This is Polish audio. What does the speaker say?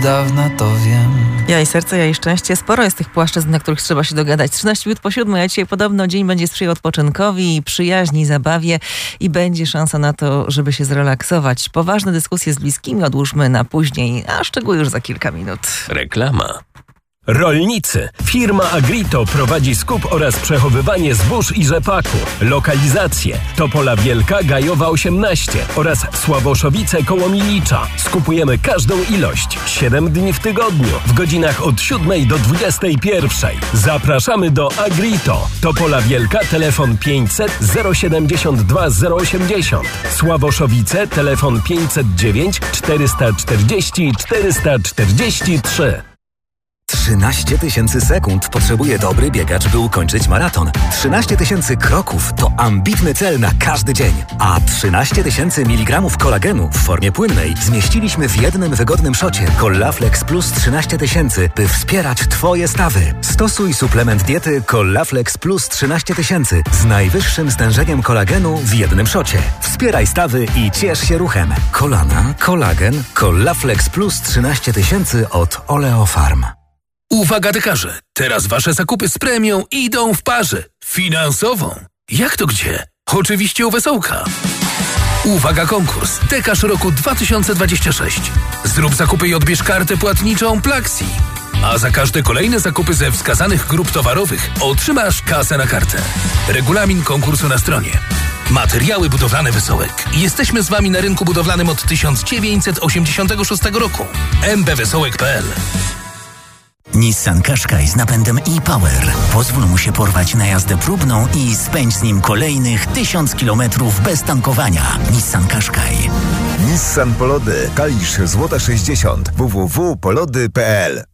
dawna to wiem. Ja i serce, ja i szczęście. Sporo jest tych płaszczyzn, na których trzeba się dogadać. 13 minut po 7, a dzisiaj podobno dzień będzie sprzyjał odpoczynkowi, przyjaźni, zabawie i będzie szansa na to, żeby się zrelaksować. Poważne dyskusje z bliskimi odłóżmy na później, a szczegóły już za kilka minut. Reklama. Rolnicy. Firma Agrito prowadzi skup oraz przechowywanie zbóż i rzepaku. Lokalizacje: Topola Wielka, Gajowa 18 oraz Sławoszowice koło Milicza. Skupujemy każdą ilość. 7 dni w tygodniu, w godzinach od 7 do 21. Zapraszamy do Agrito. Topola Wielka, telefon 500 072 080. Sławoszowice, telefon 509 440 443. 13 000 sekund potrzebuje dobry biegacz, by ukończyć maraton. 13 000 kroków to ambitny cel na każdy dzień. A 13 000 mg kolagenu w formie płynnej zmieściliśmy w jednym wygodnym szocie. Collaflex Plus 13 000, by wspierać Twoje stawy. Stosuj suplement diety Collaflex Plus 13 000 z najwyższym stężeniem kolagenu w jednym szocie. Wspieraj stawy i ciesz się ruchem. Kolana, kolagen, Collaflex Plus 13 000 od Oleofarm. Uwaga dekarze, teraz wasze zakupy z premią idą w parze. Finansową. Jak to gdzie? Oczywiście u Wesołka. Uwaga konkurs. Dekarz roku 2026. Zrób zakupy i odbierz kartę płatniczą Plaxi. A za każde kolejne zakupy ze wskazanych grup towarowych otrzymasz kasę na kartę. Regulamin konkursu na stronie. Materiały budowlane Wesołek. Jesteśmy z wami na rynku budowlanym od 1986 roku. mbwesołek.pl. Nissan Qashqai z napędem e-Power. Pozwól mu się porwać na jazdę próbną i spędź z nim kolejnych 1000 kilometrów bez tankowania. Nissan Qashqai. Nissan Polody. Kalisz Złota 60. www.polody.pl